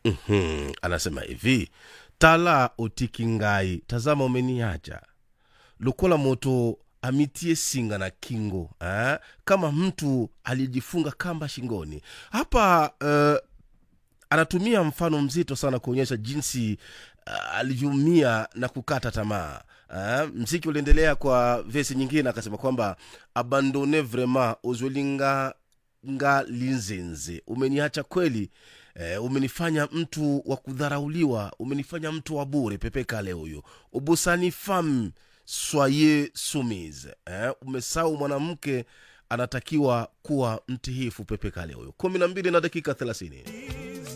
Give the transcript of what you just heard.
Anasema hivi: tala otikingai, tazama umeniacha. Lukola moto amitie singa na kingo, kama mtu alijifunga kamba shingoni. Hapa anatumia mfano mzito sana kuonyesha jinsi alivyumia na kukata tamaa. Mziki uliendelea kwa vesi nyingine, akasema kwamba abandone vraiment ozwelinga nga linzenze, umeniacha kweli, umenifanya mtu wa kudharauliwa, umenifanya mtu wa bure. Pepe Kale huyo. Ubusani femme soyez soumise, umesahau mwanamke anatakiwa kuwa mtihifu. Pepe Kale huyo. 12:30